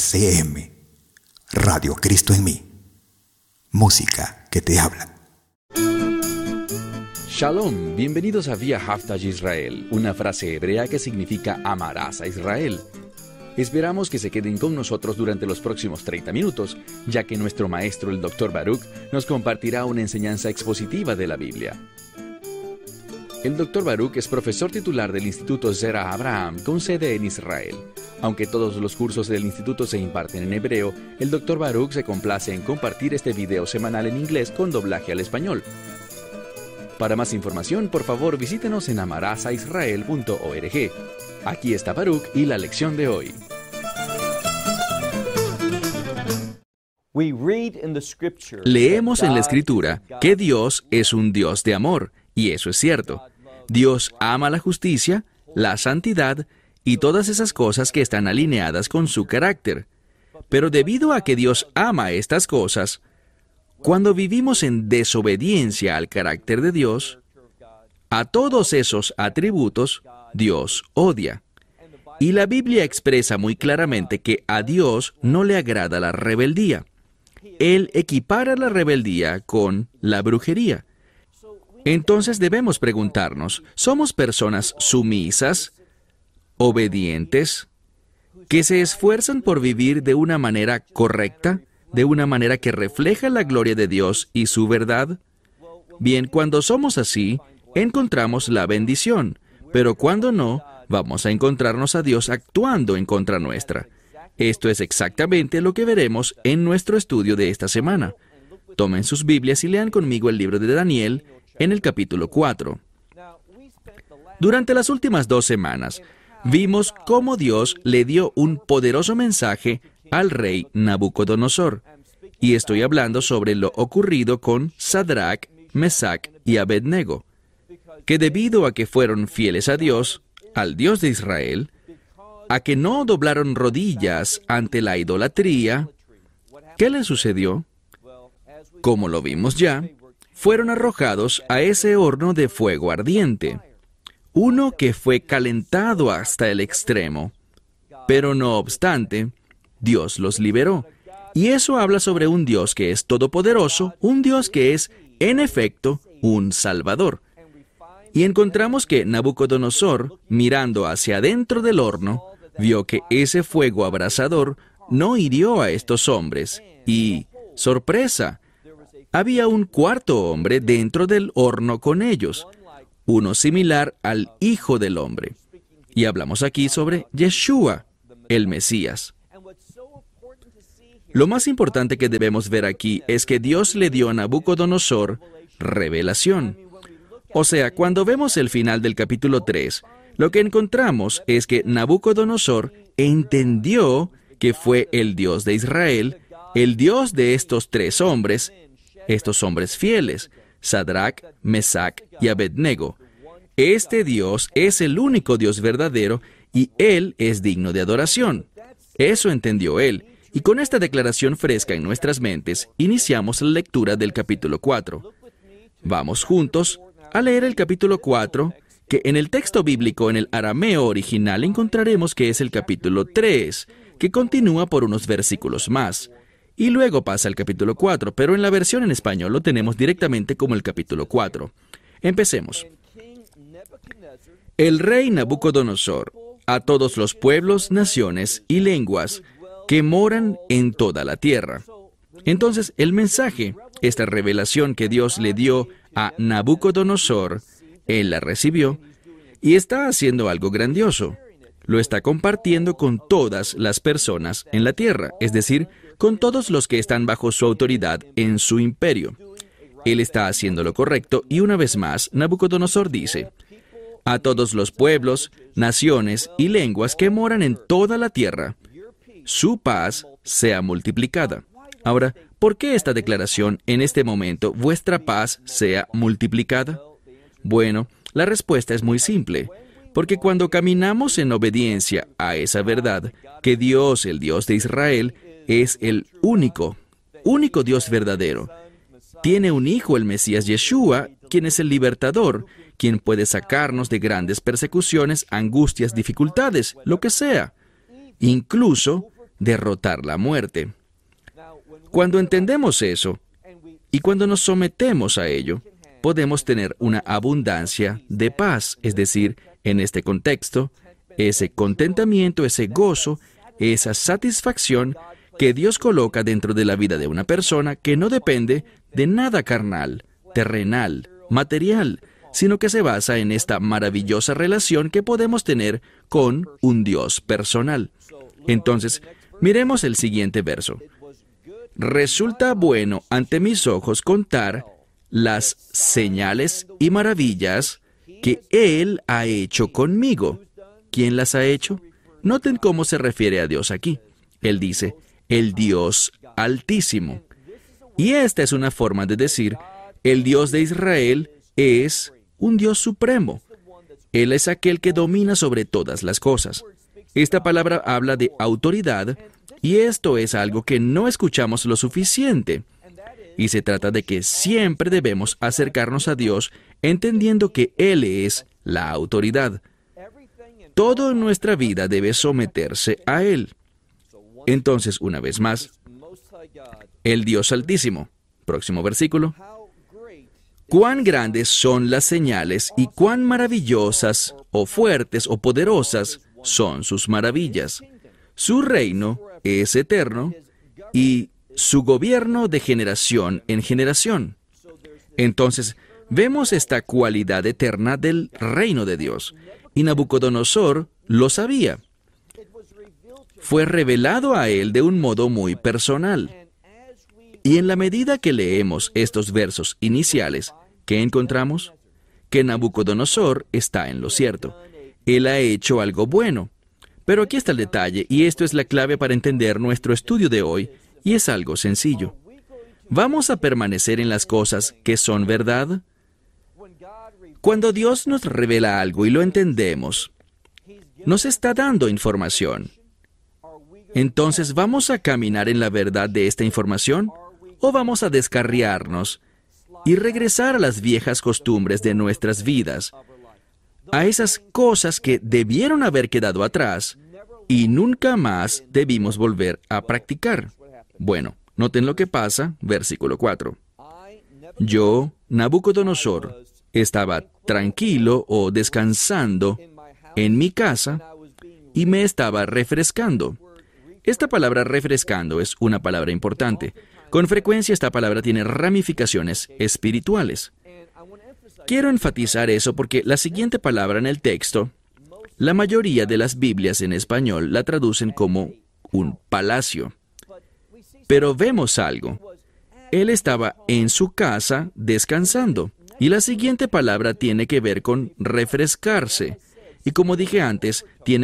RCM, Radio Cristo en mí. Música que te habla. Shalom, bienvenidos a Vía Haftaj Israel, una frase hebrea que significa amarás a Israel. Esperamos que se queden con nosotros durante los próximos 30 minutos, ya que nuestro maestro, el Dr. Baruch, nos compartirá una enseñanza expositiva de la Biblia. El Dr. Baruch es profesor titular del Instituto Zera Abraham, con sede en Israel. Aunque todos los cursos del instituto se imparten en hebreo, el Dr. Baruch se complace en compartir este video semanal en inglés con doblaje al español. Para más información, por favor, visítenos en amarazaisrael.org. Aquí está Baruch y la lección de hoy. Leemos en la Escritura que Dios es un Dios de amor, y eso es cierto. Dios ama la justicia, la santidad y todas esas cosas que están alineadas con su carácter. Pero debido a que Dios ama estas cosas, cuando vivimos en desobediencia al carácter de Dios, a todos esos atributos, Dios odia. Y la Biblia expresa muy claramente que a Dios no le agrada la rebeldía. Él equipara la rebeldía con la brujería. Entonces debemos preguntarnos, ¿somos personas sumisas, obedientes, que se esfuerzan por vivir de una manera correcta, de una manera que refleja la gloria de Dios y su verdad? Bien, cuando somos así, encontramos la bendición, pero cuando no, vamos a encontrarnos a Dios actuando en contra nuestra. Esto es exactamente lo que veremos en nuestro estudio de esta semana. Tomen sus Biblias y lean conmigo el libro de Daniel en el capítulo 4. Durante las últimas 2 semanas, vimos cómo Dios le dio un poderoso mensaje al rey Nabucodonosor. Y estoy hablando sobre lo ocurrido con Sadrach, Mesach y Abednego, que debido a que fueron fieles a Dios, al Dios de Israel, a que no doblaron rodillas ante la idolatría, ¿qué les sucedió? Como lo vimos ya, fueron arrojados a ese horno de fuego ardiente, uno que fue calentado hasta el extremo. Pero no obstante, Dios los liberó. Y eso habla sobre un Dios que es todopoderoso, un Dios que es, en efecto, un Salvador. Y encontramos que Nabucodonosor, mirando hacia adentro del horno, vio que ese fuego abrasador no hirió a estos hombres. Y, sorpresa, había un cuarto hombre dentro del horno con ellos, uno similar al Hijo del Hombre. Y hablamos aquí sobre Yeshua, el Mesías. Lo más importante que debemos ver aquí es que Dios le dio a Nabucodonosor revelación. O sea, cuando vemos el final del capítulo 3, lo que encontramos es que Nabucodonosor entendió que fue el Dios de Israel, el Dios de estos 3 hombres, estos hombres fieles, Sadrach, Mesach y Abednego. Este Dios es el único Dios verdadero y Él es digno de adoración. Eso entendió él. Y con esta declaración fresca en nuestras mentes, iniciamos la lectura del capítulo 4. Vamos juntos a leer el capítulo 4, que en el texto bíblico en el arameo original encontraremos que es el capítulo 3, que continúa por unos versículos más. Y luego pasa al capítulo 4, pero en la versión en español lo tenemos directamente como el capítulo 4. Empecemos. El rey Nabucodonosor, a todos los pueblos, naciones y lenguas que moran en toda la tierra. Entonces, el mensaje, esta revelación que Dios le dio a Nabucodonosor, él la recibió y está haciendo algo grandioso. Lo está compartiendo con todas las personas en la tierra, es decir, con todos los que están bajo su autoridad en su imperio. Él está haciendo lo correcto y una vez más, Nabucodonosor dice, a todos los pueblos, naciones y lenguas que moran en toda la tierra, su paz sea multiplicada. Ahora, ¿por qué esta declaración en este momento, vuestra paz sea multiplicada? Bueno, la respuesta es muy simple, porque cuando caminamos en obediencia a esa verdad, que Dios, el Dios de Israel, es el único Dios verdadero. Tiene un hijo, el Mesías Yeshua, quien es el libertador, quien puede sacarnos de grandes persecuciones, angustias, dificultades, lo que sea. Incluso derrotar la muerte. Cuando entendemos eso, y cuando nos sometemos a ello, podemos tener una abundancia de paz, es decir, en este contexto, ese contentamiento, ese gozo, esa satisfacción que Dios coloca dentro de la vida de una persona que no depende de nada carnal, terrenal, material, sino que se basa en esta maravillosa relación que podemos tener con un Dios personal. Entonces, miremos el siguiente verso. Resulta bueno ante mis ojos contar las señales y maravillas que Él ha hecho conmigo. ¿Quién las ha hecho? Noten cómo se refiere a Dios aquí. Él dice, el Dios Altísimo. Y esta es una forma de decir, el Dios de Israel es un Dios supremo. Él es aquel que domina sobre todas las cosas. Esta palabra habla de autoridad, y esto es algo que no escuchamos lo suficiente. Y se trata de que siempre debemos acercarnos a Dios entendiendo que Él es la autoridad. Todo en nuestra vida debe someterse a Él. Entonces, una vez más, el Dios Altísimo. Próximo versículo. Cuán grandes son las señales y cuán maravillosas o fuertes o poderosas son sus maravillas. Su reino es eterno y su gobierno de generación en generación. Entonces, vemos esta cualidad eterna del reino de Dios. Y Nabucodonosor lo sabía. Fue revelado a él de un modo muy personal. Y en la medida que leemos estos versos iniciales, ¿qué encontramos? Que Nabucodonosor está en lo cierto. Él ha hecho algo bueno. Pero aquí está el detalle, y esto es la clave para entender nuestro estudio de hoy, y es algo sencillo. ¿Vamos a permanecer en las cosas que son verdad? Cuando Dios nos revela algo y lo entendemos, nos está dando información. Entonces, ¿vamos a caminar en la verdad de esta información? ¿O vamos a descarriarnos y regresar a las viejas costumbres de nuestras vidas, a esas cosas que debieron haber quedado atrás y nunca más debimos volver a practicar? Bueno, noten lo que pasa, versículo 4. Yo, Nabucodonosor, estaba tranquilo o descansando en mi casa y me estaba refrescando. Esta palabra refrescando es una palabra importante. Con frecuencia esta palabra tiene ramificaciones espirituales. Quiero enfatizar eso porque la siguiente palabra en el texto, la mayoría de las Biblias en español la traducen como un palacio. Pero vemos algo. Él estaba en su casa descansando. Y la siguiente palabra tiene que ver con refrescarse. Y como dije antes, tiene